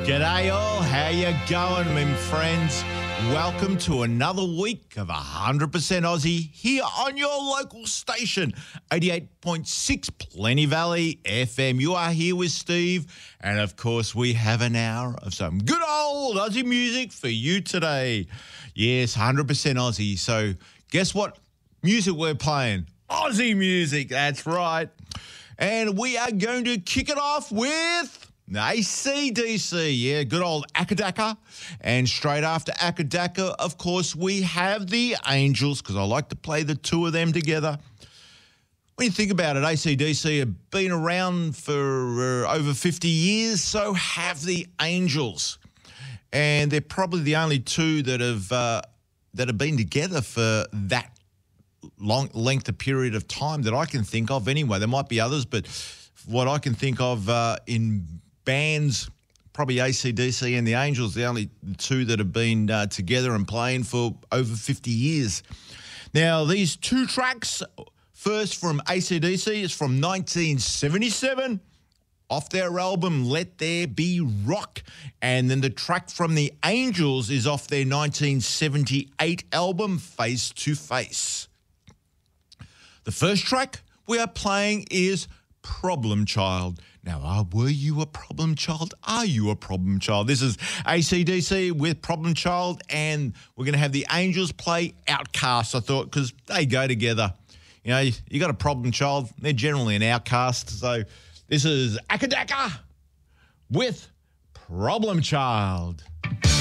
G'day all, how you going, my friends? Welcome to another week of 100% Aussie here on your local station, 88.6 Plenty Valley FM. You are here with Steve, and of course we have an hour of some good old Aussie music for you today. Yes, 100% Aussie. So guess what music we're playing? Aussie music, that's right. And we are going to kick it off with AC/DC, yeah, good old Akadaka. And straight after Akadaka, of course, we have the Angels, because I like to play the two of them together. When you think about it, AC/DC have been around for over 50 years, so have the Angels. And they're probably the only two that have been together for that long length of period of time that I can think of anyway. There might be others, but what I can think of in bands, probably AC/DC and the Angels, the only two that have been together and playing for over 50 years. Now, these two tracks, first from AC/DC is from 1977, off their album Let There Be Rock. And then the track from the Angels is off their 1978 album Face to Face. The first track we are playing is Problem Child. Now, were you a problem child? Are you a problem child? This is AC/DC with Problem Child, and we're going to have the Angels play Outcast, I thought, because they go together. You know, you got a problem child, they're generally an outcast. So this is Akadaka with Problem Child.